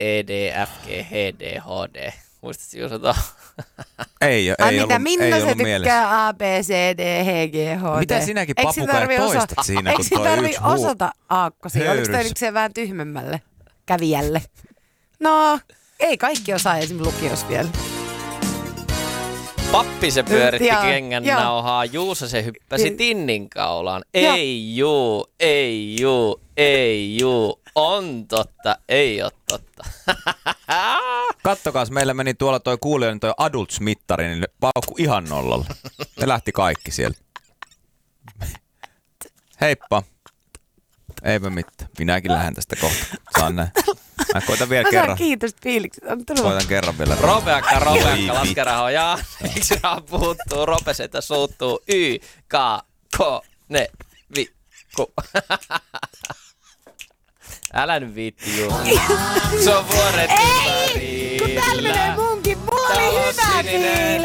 E, D, F, G, H, D, H, D. Muistatko Juuso? Ei mitä ollut Minna se mielessä. tykkää A, B, C, D, H, G, H, D. Mitä sinäkin papukaija toistat siinä, kun toi tarvii yksi osata aakkosia? Oliko toi nyt se vähän tyhmemmälle kävijälle? No, ei kaikki osaa esimerkiksi lukios vielä. Pappi se pyöritti Joo, kengän joo. nauhaa, Juuso se hyppäsi tinnin kaulaan. Ei juu, on totta, ei oo totta. Kattokaas, meillä meni tuolla toi kuulijoiden toi adults-mittari, niin paukku ihan nollalla. Ne lähti kaikki sieltä. Heippa. Eipä mitään. Minäkin lähden tästä kohta. Saan näin. Mä koitan vielä kerran. Kiitos fiilikset. Koitan kerran vielä. Ropeakka, laskeraho. Ja miksi raha puuttuu? Ropesetä suuttuu. Y, K, K, ne, vi, ku. Älä nyt viitti juu. Se on vuoret ympärillä. Kun täällä menee munkin. Mulla oli hyvä fiilis.